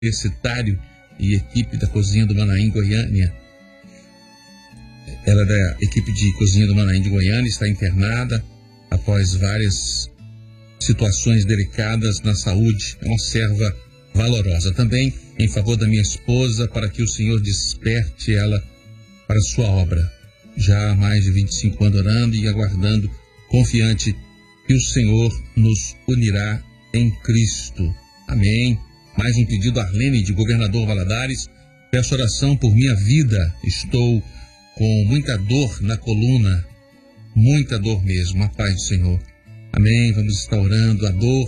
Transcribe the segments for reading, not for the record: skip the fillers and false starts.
universitário e equipe da Cozinha do Manaim, Goiânia. Ela é da equipe de Cozinha do Manaim de Goiânia, está internada após várias situações delicadas na saúde. É uma serva valorosa. Também em favor da minha esposa, para que o Senhor desperte ela para a sua obra. Já há mais de 25 anos orando e aguardando, confiante que o Senhor nos unirá em Cristo. Amém. Mais um pedido, Arlene, de Governador Valadares. Peço oração por minha vida. Estou com muita dor na coluna, muita dor mesmo. A paz do Senhor. Amém. Vamos estar orando. A dor,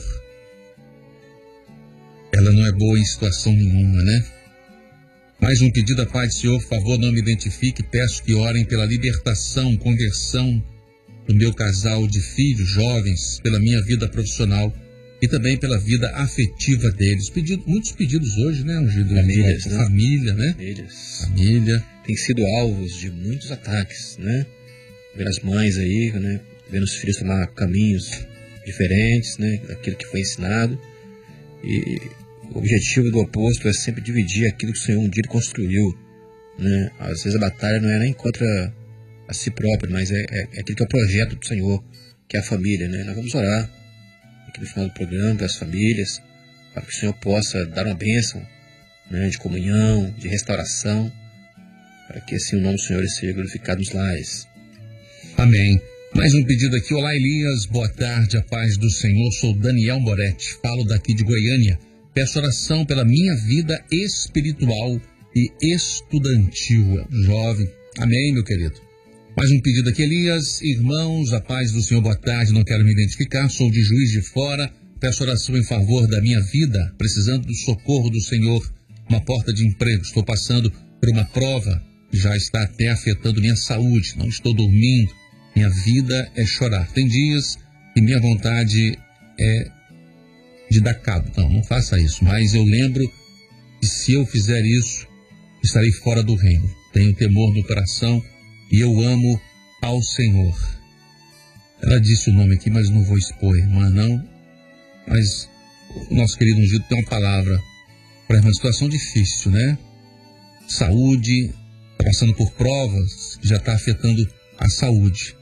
ela não é boa em situação nenhuma, né? Mais um pedido, a paz do Senhor. Por favor, não me identifique. Peço que orem pela libertação, conversão do meu casal de filhos jovens, pela minha vida profissional e também pela vida afetiva deles. Muitos pedidos hoje, né, Ungido? Famílias, né? Família, né? Família. Tem sido alvos de muitos ataques, né? Vendo as mães aí, né? Vendo os filhos tomar caminhos diferentes, né? Daquilo que foi ensinado. E o objetivo do oposto é sempre dividir aquilo que o Senhor um dia construiu, né? Às vezes a batalha não é nem contra a si próprio, mas é aquilo que é o projeto do Senhor, que é a família, né? Nós vamos orar aqui no final do programa para as famílias, para que o Senhor possa dar uma bênção, né, de comunhão, de restauração, para que assim o nome do Senhor seja glorificado nos lares. Amém. Mais um pedido aqui. Olá, Elias, boa tarde, a paz do Senhor. Sou Daniel Moretti, falo daqui de Goiânia. Peço oração pela minha vida espiritual e estudantil. Jovem. Amém, meu querido. Mais um pedido aqui, Elias. Irmãos, a paz do Senhor, boa tarde. Não quero me identificar, sou de Juiz de Fora. Peço oração em favor da minha vida, precisando do socorro do Senhor. Uma porta de emprego. Estou passando por uma prova que já está até afetando minha saúde. Não estou dormindo. Minha vida é chorar. Tem dias que minha vontade é de dar cabo. Não faça isso. Mas eu lembro que se eu fizer isso, estarei fora do reino. Tenho temor no coração e eu amo ao Senhor. Ela disse o nome aqui, mas não vou expor, irmã, não. Mas o nosso querido ungido tem uma palavra para uma situação difícil, né? Saúde, passando por provas que já está afetando a saúde.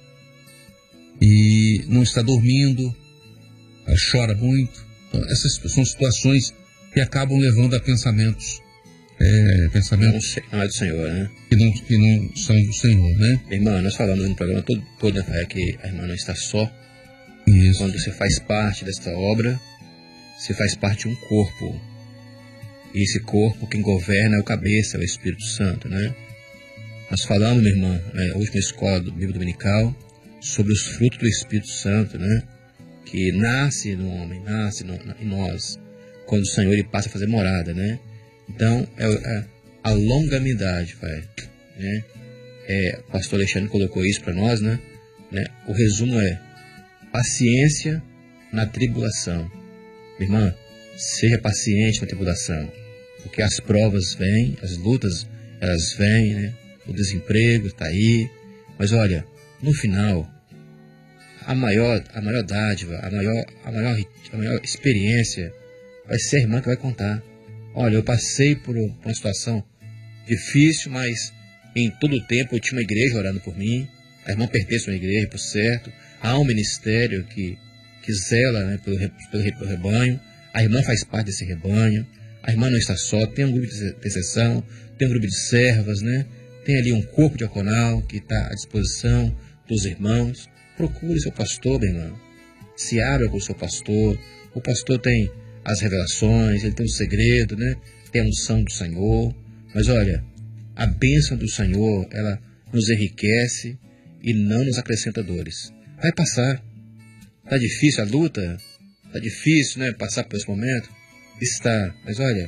E não está dormindo, chora muito. Então, essas são situações que acabam levando a pensamentos Não é do Senhor, né? Que não são do Senhor, né? Irmã, nós falamos no programa todo Rafael, que a irmã não está só. Isso. Quando você faz parte desta obra, você faz parte de um corpo. E esse corpo, quem governa é o cabeça, é o Espírito Santo, né? Nós falamos, minha irmã, na última escola do Bíblia Dominical, sobre os frutos do Espírito Santo, né? Que nasce no homem, nasce em nós, quando o Senhor ele passa a fazer morada, né? Então, a longanimidade, pai, né? O pastor Alexandre colocou isso para nós, né? O resumo é paciência na tribulação. Irmã, seja paciente na tribulação, porque as provas vêm, as lutas, elas vêm, né? O desemprego está aí, mas olha, no final, a maior dádiva, a maior experiência vai ser a irmã que vai contar. Olha, eu passei por uma situação difícil, mas em todo o tempo eu tinha uma igreja orando por mim. A irmã pertence a uma igreja, por certo. Há um ministério que zela, né, pelo rebanho. A irmã faz parte desse rebanho. A irmã não está só, tem um grupo de intercessão, tem um grupo de servas, né? Tem ali um corpo diaconal que está à disposição dos irmãos. Procure seu pastor, meu irmão. Se abra com o seu pastor. O pastor tem as revelações, ele tem o segredo, né? Tem a unção do Senhor. Mas olha, a bênção do Senhor, ela nos enriquece e não nos acrescenta dores. Vai passar. Está difícil a luta? Está difícil, né? Passar por esse momento? Está. Mas olha,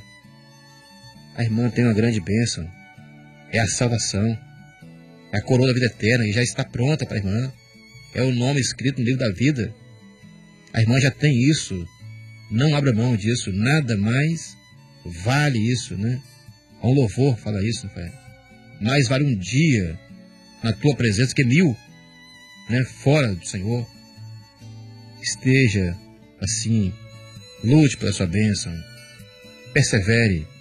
a irmã tem uma grande bênção. É a salvação. É a coroa da vida eterna e já está pronta para a irmã. É o nome escrito no livro da vida. A irmã já tem isso. Não abra mão disso. Nada mais vale isso, né? Há um louvor fala isso, pai. Mais vale um dia na tua presença que 1000, né? Fora do Senhor. Esteja assim. Lute pela sua bênção. persevere,